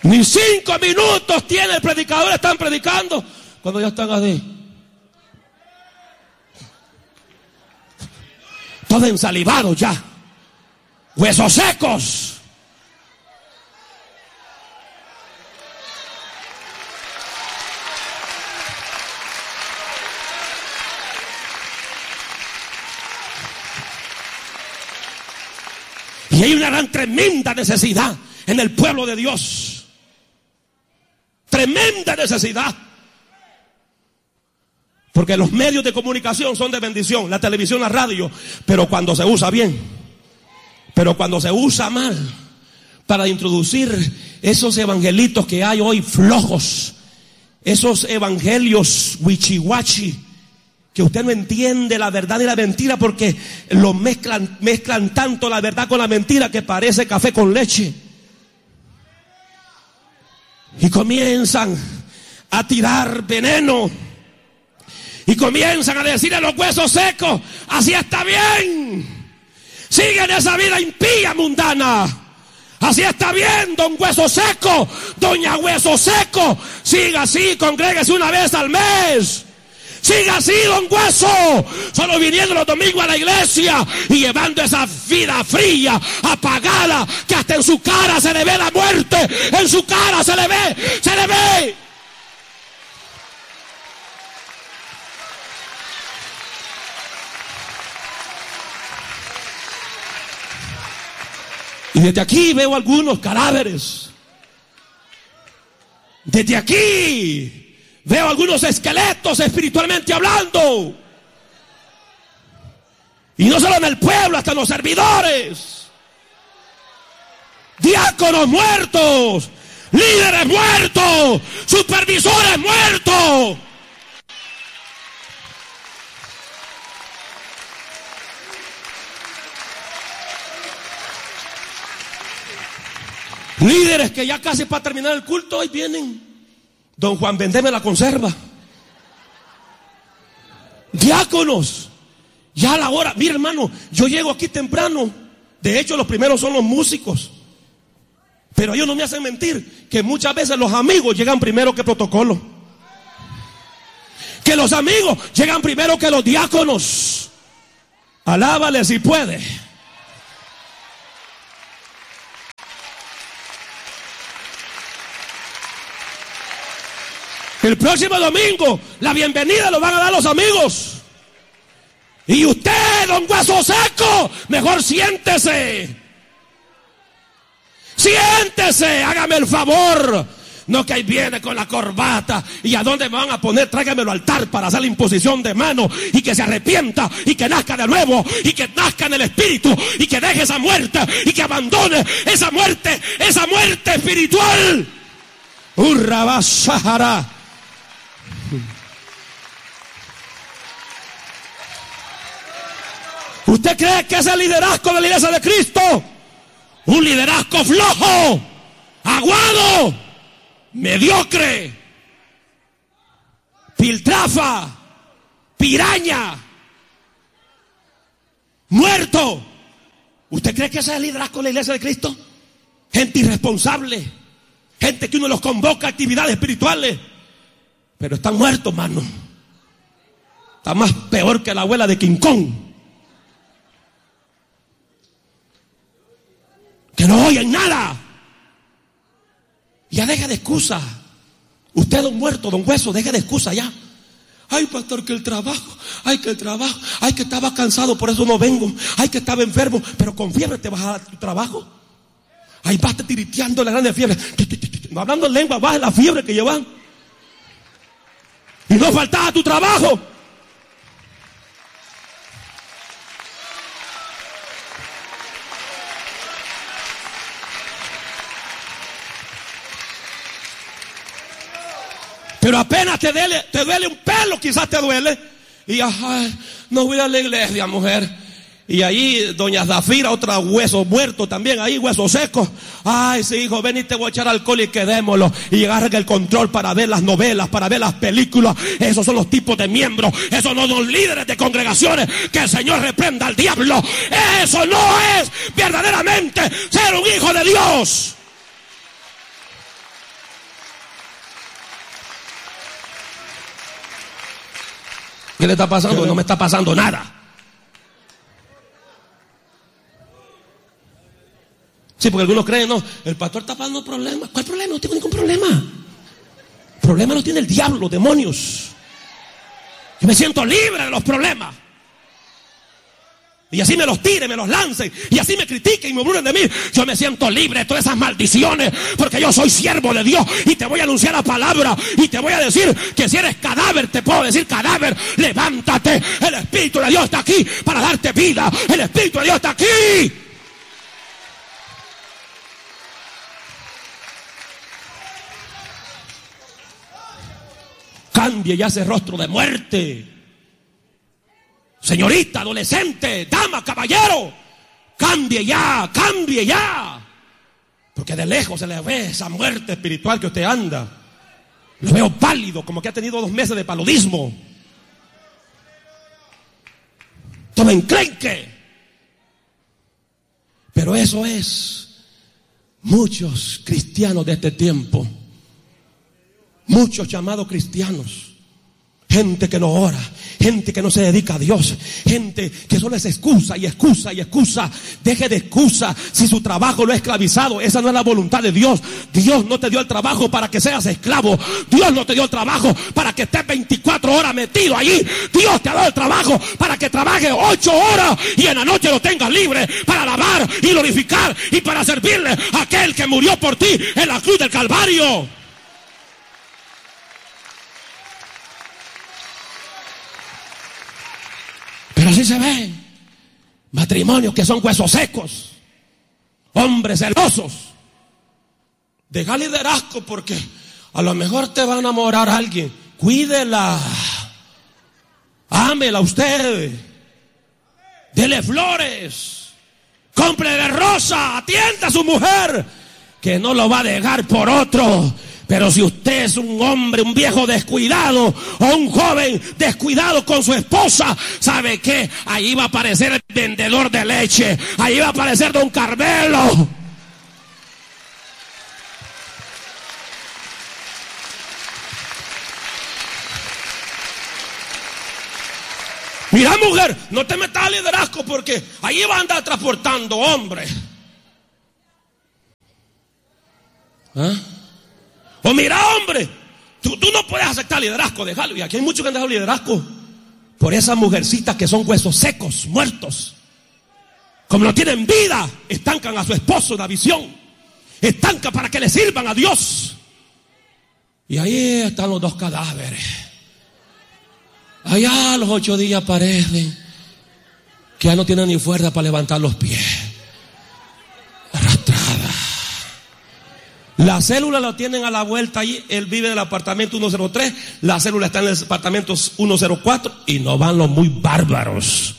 Ni 5 minutos tiene el predicador, están predicando, cuando ya están así. Todos ensalivados ya. Huesos secos. Y hay una gran tremenda necesidad en el pueblo de Dios. Tremenda necesidad. Porque los medios de comunicación son de bendición, la televisión, la radio, pero cuando se usa bien, pero cuando se usa mal, para introducir esos evangelitos que hay hoy flojos, esos evangelios wichiwachi, que usted no entiende la verdad y la mentira, porque lo mezclan tanto la verdad con la mentira que parece café con leche. Y comienzan a tirar veneno. Y comienzan a decirle a los huesos secos: así está bien. Siguen esa vida impía, mundana. Así está bien, don Hueso Seco, doña Hueso Seco. Siga así, congréguese una vez al mes. Siga así, don Hueso, solo viniendo los domingos a la iglesia y llevando esa vida fría, apagada, que hasta en su cara se le ve la muerte. En su cara se le ve. Y desde aquí veo algunos cadáveres. Desde aquí veo algunos esqueletos espiritualmente hablando. Y no solo en el pueblo, hasta en los servidores. Diáconos muertos, líderes muertos, supervisores muertos. Líderes que ya casi para terminar el culto hoy vienen: don Juan, vendeme la conserva. Diáconos, ya a la hora. Mira, hermano, yo llego aquí temprano. De hecho, los primeros son los músicos. Pero ellos no me hacen mentir, que muchas veces los amigos llegan primero que protocolo. Que los amigos llegan primero que los diáconos. Alábale si puede. El próximo domingo la bienvenida lo van a dar los amigos. Y usted, don Hueso Seco, mejor siéntese. Siéntese, hágame el favor. No que ahí viene con la corbata. ¿Y a dónde me van a poner? Tráigamelo al altar para hacer la imposición de mano. Y que se arrepienta, y que nazca de nuevo, y que nazca en el espíritu, y que deje esa muerte, y que abandone esa muerte espiritual. Urraba Sahara. ¿Usted cree que ese liderazgo de la iglesia de Cristo? Un liderazgo flojo, aguado, mediocre, piltrafa, piraña, muerto. ¿Usted cree que ese es el liderazgo de la iglesia de Cristo? Gente irresponsable, gente que uno los convoca a actividades espirituales, pero están muertos, mano. Está más peor que la abuela de King Kong, que no oyen nada. Ya deje de excusa. Usted, don muerto, don Hueso, deje de excusa ya. Ay, pastor, que el trabajo, ay, que estaba cansado, por eso no vengo. Ay, que estaba enfermo, pero con fiebre te vas a dar tu trabajo. Ay, vas tiriteando la grande fiebre. No hablando en lengua, baja la fiebre que llevan. Y no faltaba tu trabajo. Pero apenas te duele un pelo, quizás te duele. Y ay, no voy a la iglesia, mujer. Y ahí doña Zafira, otra hueso muerto también, ahí hueso seco. Ay, sí, hijo, ven y te voy a echar alcohol y quedémoslo. Y agarra el control para ver las novelas, para ver las películas. Esos son los tipos de miembros. Esos no son líderes de congregaciones. Que el Señor reprenda al diablo. Eso no es verdaderamente ser un hijo de Dios. ¿Qué le está pasando? No me está pasando nada. Sí, porque algunos creen, no, el pastor está pasando problemas. ¿Cuál problema? No tengo ningún problema. El problema lo tiene el diablo, los demonios. Yo me siento libre de los problemas. Y así me los tiren, me los lancen, y así me critiquen y me burlen de mí. Yo me siento libre de todas esas maldiciones, porque yo soy siervo de Dios y te voy a anunciar la palabra y te voy a decir que si eres cadáver, te puedo decir cadáver, levántate. El Espíritu de Dios está aquí para darte vida. El Espíritu de Dios está aquí. Cambie ya ese rostro de muerte. Señorita, adolescente, dama, caballero, cambie ya, cambie ya. Porque de lejos se le ve esa muerte espiritual que usted anda. Lo veo pálido, como que ha tenido 2 meses de paludismo. Toma enclenque. Pero eso es muchos cristianos de este tiempo. Muchos llamados cristianos. Gente que no ora, gente que no se dedica a Dios, gente que solo es excusa y excusa y excusa. Deje de excusa. Si su trabajo lo ha esclavizado, esa no es la voluntad de Dios. Dios no te dio el trabajo para que seas esclavo. Dios no te dio el trabajo para que estés 24 horas metido allí. Dios te ha dado el trabajo para que trabajes 8 horas y en la noche lo tengas libre para alabar y glorificar y para servirle a aquel que murió por ti en la cruz del Calvario. Pero así se ven matrimonios que son huesos secos, hombres celosos. Deja liderazgo porque a lo mejor te va a enamorar a alguien. Cuídela, ámela usted, dele flores, cómprele rosa, atienda a su mujer, que no lo va a dejar por otro. Pero si usted es un hombre, un viejo descuidado o un joven descuidado con su esposa, ¿sabe qué? Ahí va a aparecer el vendedor de leche, ahí va a aparecer Don Carmelo. Mira, mujer, no te metas al liderazgo porque ahí va a andar transportando hombres. ¿Ah? O mira, hombre, tú no puedes aceptar liderazgo, déjalo. Y aquí hay muchos que han dejado liderazgo por esas mujercitas que son huesos secos, muertos. Como no tienen vida, estancan a su esposo la visión. Estancan para que le sirvan a Dios. Y ahí están los 2 cadáveres. Allá a los 8 días parecen que ya no tienen ni fuerza para levantar los pies. Arrastrada. La célula lo tienen a la vuelta ahí. Él vive en el apartamento 103. La célula está en el apartamento 104. Y no van los muy bárbaros.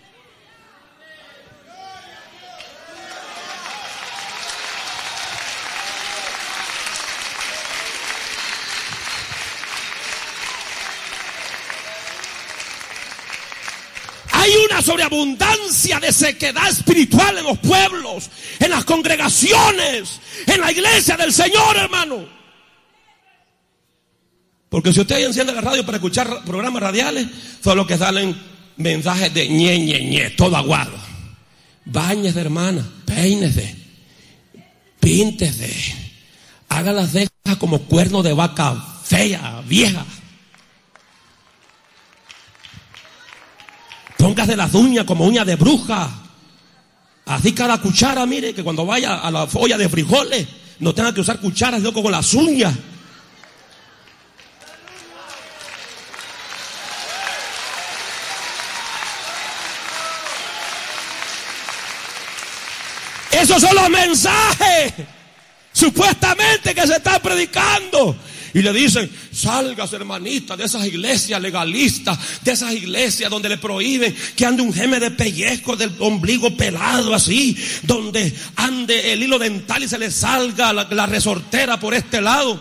Hay una sobreabundancia de sequedad espiritual en los pueblos, en las congregaciones, en la iglesia del Señor, hermano. Porque si usted enciende la radio para escuchar programas radiales, solo que salen mensajes de ñe, todo aguado. Báñese, hermana, peínese, píntese, haga las cejas como cuerno de vaca fea, vieja. Póngase las uñas como uñas de bruja. Así cada cuchara, mire, que cuando vaya a la olla de frijoles no tenga que usar cucharas, loco, con las uñas. Esos son los mensajes supuestamente que se están predicando. Y le dicen, salgas, hermanita, de esas iglesias legalistas, de esas iglesias donde le prohíben que ande un geme de pellizco del ombligo pelado así, donde ande el hilo dental y se le salga la resortera por este lado.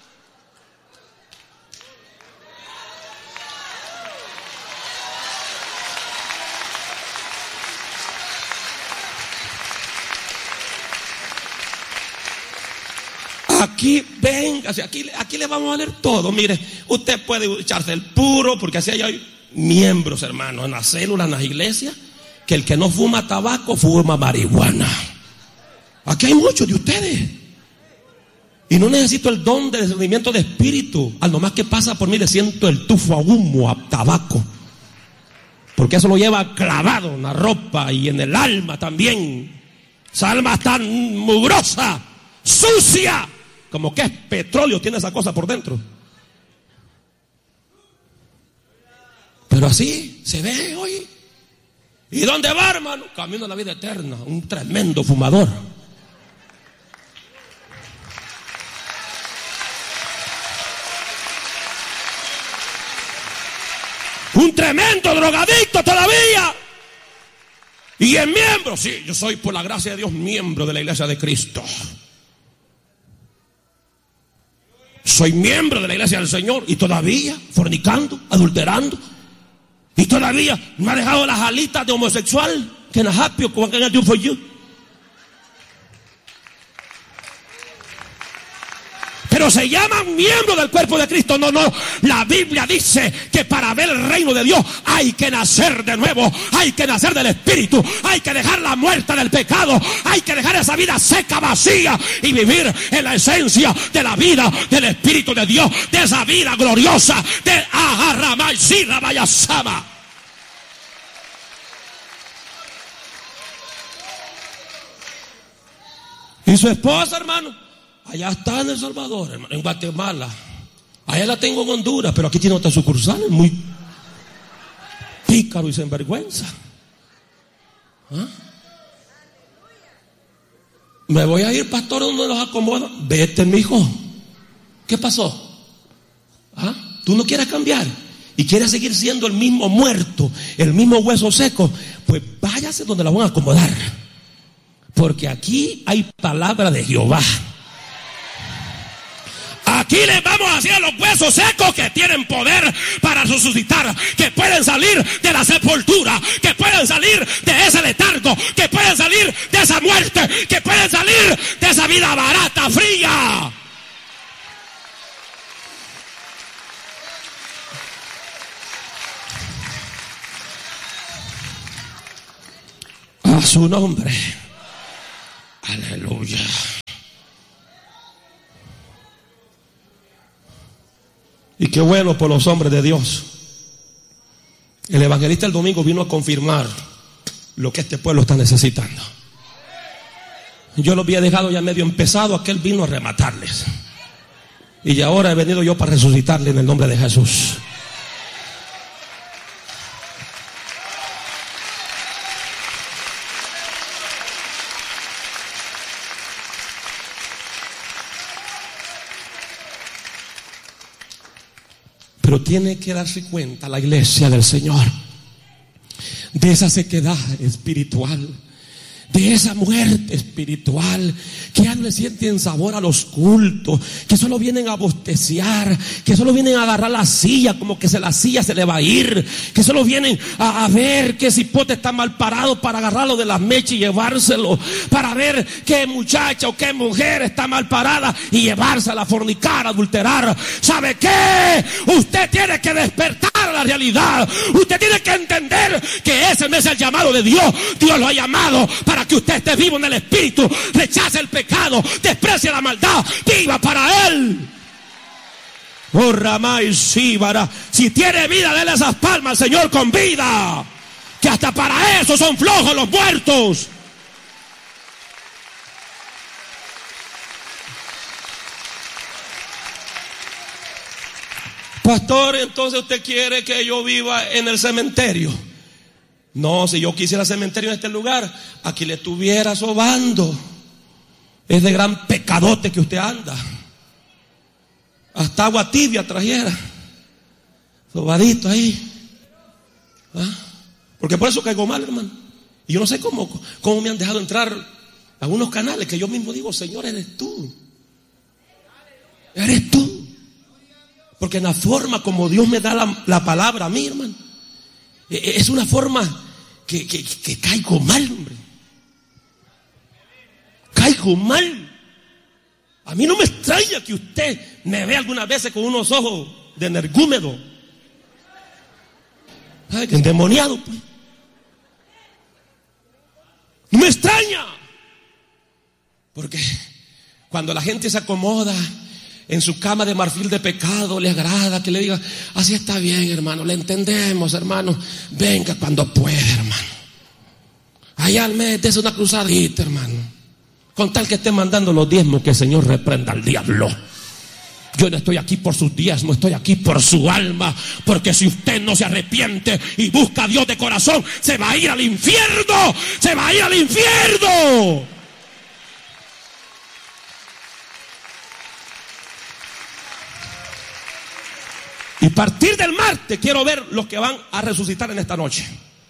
Aquí, venga, aquí le vamos a leer todo. Mire, usted puede echarse el puro, porque así hay miembros, hermanos, en las células, en las iglesias, que el que no fuma tabaco fuma marihuana. Aquí hay muchos de ustedes. Y no necesito el don de discernimiento de espíritu. Al nomás que pasa por mí le siento el tufo a humo, a tabaco. Porque eso lo lleva clavado en la ropa y en el alma también. Esa alma está mugrosa, sucia, como que es petróleo, tiene esa cosa por dentro. Pero así se ve hoy. ¿Y dónde va, hermano? Camino a la vida eterna. Un tremendo fumador. Un tremendo drogadicto todavía. Y es miembro. Sí, yo soy, por la gracia de Dios, miembro de la iglesia de Cristo. Soy miembro de la iglesia del Señor. Y todavía fornicando, adulterando. Y todavía me ha dejado las alitas de homosexual. Can I help you? What can I do for you? Pero se llaman miembros del cuerpo de Cristo. No, no. La Biblia dice que para ver el reino de Dios hay que nacer de nuevo. Hay que nacer del Espíritu. Hay que dejar la muerte del pecado. Hay que dejar esa vida seca, vacía, y vivir en la esencia de la vida del Espíritu de Dios. De esa vida gloriosa de Aharamay Sirabayasama. Y su esposa, hermano, allá está en El Salvador, hermano, en Guatemala. Allá la tengo en Honduras, pero aquí tiene otra sucursal, muy pícaro y sinvergüenza. ¿Ah? Me voy a ir, pastor, donde los acomoda. Vete, mijo. ¿Qué pasó? ¿Ah? ¿Tú no quieres cambiar? ¿Y quieres seguir siendo el mismo muerto, el mismo hueso seco? Pues váyase donde la van a acomodar. Porque aquí hay palabra de Jehová. Aquí les vamos a decir a los huesos secos que tienen poder para resucitar, que pueden salir de la sepultura, que pueden salir de ese letargo, que pueden salir de esa muerte, que pueden salir de esa vida barata, fría. A su nombre. Aleluya. Y qué bueno por los hombres de Dios. El evangelista el domingo vino a confirmar lo que este pueblo está necesitando. Yo lo había dejado ya medio empezado, aquel vino a rematarles. Y ahora he venido yo para resucitarle en el nombre de Jesús. Pero tiene que darse cuenta la iglesia del Señor de esa sequedad espiritual, de esa muerte espiritual, que ya no le sienten sabor a los cultos, que solo vienen a bosteciar, que solo vienen a agarrar la silla, como que la silla se le va a ir, que solo vienen a ver que si pote está mal parado para agarrarlo de las mechas y llevárselo, para ver qué muchacha o qué mujer está mal parada y llevársela a fornicar, a adulterar. ¿Sabe qué? Usted tiene que despertar a la realidad. Usted tiene que entender que ese no es el llamado de Dios. Dios lo ha llamado para que usted esté vivo en el Espíritu, rechace el pecado, desprecie la maldad, viva para Él. Oh, Ramay Síbara, si tiene vida, déle esas palmas al Señor con vida, que hasta para eso son flojos los muertos. Pastor, entonces usted quiere que yo viva en el cementerio. No, si yo quisiera cementerio en este lugar, aquí le estuviera sobando. Es de gran pecadote que usted anda. Hasta agua tibia trajera, sobadito ahí. ¿Ah? Porque por eso caigo mal, hermano. Y yo no sé cómo me han dejado entrar a algunos canales que yo mismo digo, Señor, eres tú. Eres tú. Porque en la forma como Dios me da la palabra a mí, hermano, es una forma que caigo mal, hombre. Caigo mal. A mí no me extraña que usted me vea algunas veces con unos ojos de energúmedo. Endemoniado, pues. No me extraña. Porque cuando la gente se acomoda en su cama de marfil de pecado, le agrada que le diga, así está bien, hermano, le entendemos, hermano, venga cuando pueda, hermano. Allá al mes des una cruzadita, hermano, con tal que esté mandando los diezmos, que el Señor reprenda al diablo. Yo no estoy aquí por sus diezmos, estoy aquí por su alma, porque si usted no se arrepiente y busca a Dios de corazón, se va a ir al infierno, se va a ir al infierno. Y a partir del martes quiero ver los que van a resucitar en esta noche.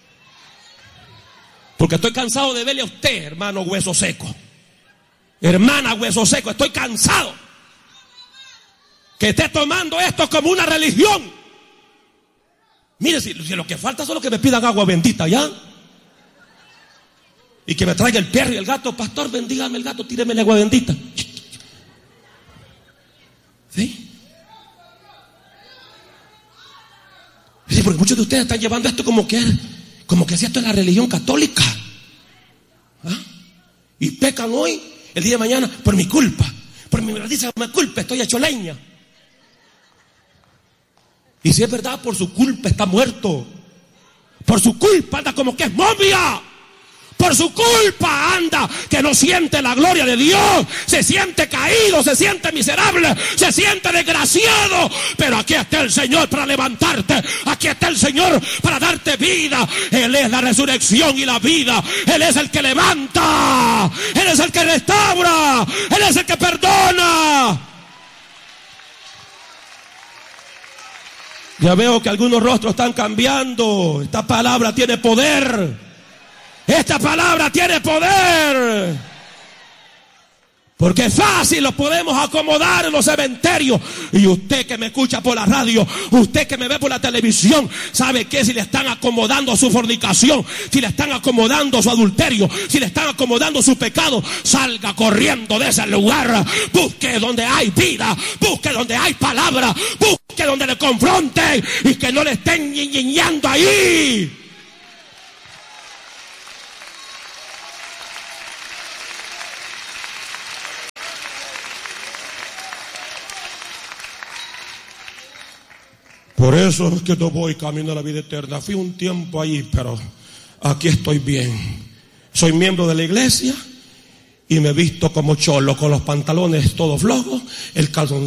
Porque estoy cansado de verle a usted, hermano hueso seco. Hermana hueso seco, estoy cansado. Que esté tomando esto como una religión. Mire, si lo que falta son los que me pidan agua bendita, ¿ya? Y que me traiga el perro y el gato. Pastor, bendígame el gato, tíreme el agua bendita. ¿Sí? Sí, porque muchos de ustedes están llevando esto como que si esto es la religión católica. ¿Ah? Y pecan hoy, el día de mañana, por mi culpa. Por mi culpa estoy hecho leña. Y si es verdad, por su culpa está muerto. Por su culpa anda como que es momia. Por su culpa anda que no siente la gloria de Dios. Se siente caído, se siente miserable, se siente desgraciado. Pero aquí está el Señor para levantarte. Aquí está el Señor para darte vida. Él es la resurrección y la vida. Él es el que levanta. Él es el que restaura. Él es el que perdona. Ya veo que algunos rostros están cambiando. Esta palabra tiene poder. Esta palabra tiene poder. Porque fácil los podemos acomodar en los cementerios. Y usted que me escucha por la radio, usted que me ve por la televisión, ¿sabe qué? Si le están acomodando su fornicación, si le están acomodando su adulterio, si le están acomodando su pecado, salga corriendo de ese lugar. Busque donde hay vida, busque donde hay palabra, busque donde le confronten y que no le estén ñiñando ahí. Por eso es que no voy camino a la vida eterna. Fui un tiempo ahí, pero aquí estoy bien. Soy miembro de la iglesia y me he visto como cholo, con los pantalones todos flojos, el calzón